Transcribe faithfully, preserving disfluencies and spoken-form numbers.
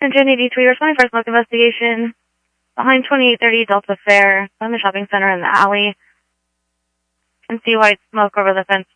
Attention eighty-three, responding for a smoke investigation behind twenty-eight thirty Delta Fair, in the shopping center in the alley. Can see white smoke over the fence